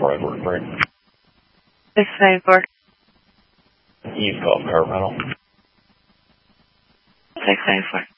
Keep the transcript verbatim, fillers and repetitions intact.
Five work break. six five four. Eve Golf Car Rental. six five four.